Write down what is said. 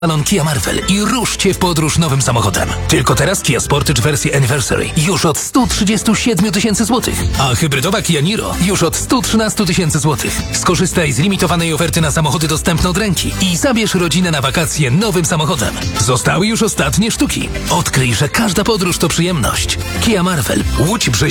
salon Kia Marvel i ruszcie w podróż nowym samochodem. Tylko teraz Kia Sportage wersji Anniversary już od 137 tysięcy złotych, a hybrydowa Kia Niro już od 113 tysięcy złotych. Skorzystaj z limitowanej oferty na samochody dostępne od ręki i zabierz rodzinę na wakacje nowym samochodem. Zostały już ostatnie sztuki. Odkryj, że każda podróż to przyjemność. Kia Marvel. Łódź Brzeź